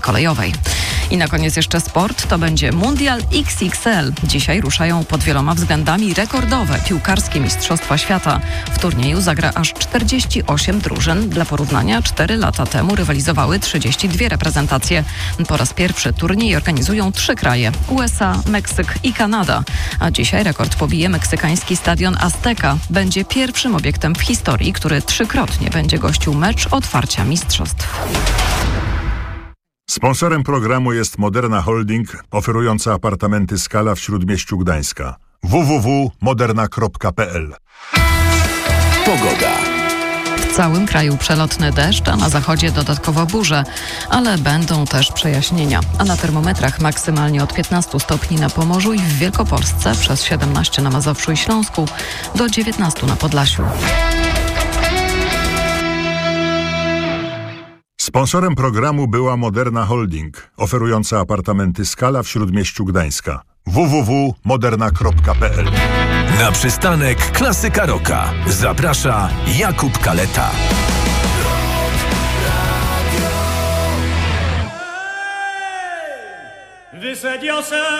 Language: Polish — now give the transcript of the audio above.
kolejowej. I na koniec jeszcze sport. To będzie Mundial XXL. Dzisiaj ruszają pod wieloma względami rekordowe piłkarskie Mistrzostwa Świata. W turnieju zagra aż 48 drużyn. Dla porównania 4 lata temu rywalizowały 32 reprezentacje. Po raz pierwszy turniej organizują 3 kraje: USA, Meksyk i Kanada. A dzisiaj rekord pobije meksykański stadion Azteca. Będzie pierwszym obiektem w historii, który 3-krotnie będzie gościł mecz otwarcia mistrzostw. Sponsorem programu jest Moderna Holding, oferująca apartamenty Skala w Śródmieściu Gdańska. www.moderna.pl. Pogoda. W całym kraju przelotny deszcz, a na zachodzie dodatkowo burze, ale będą też przejaśnienia. A na termometrach maksymalnie od 15 stopni na Pomorzu i w Wielkopolsce, przez 17 na Mazowszu i Śląsku, do 19 na Podlasiu. Sponsorem programu była Moderna Holding, oferująca apartamenty Skala w Śródmieściu Gdańska. www.moderna.pl. Na przystanek Klasyka Rocka zaprasza Jakub Kaleta.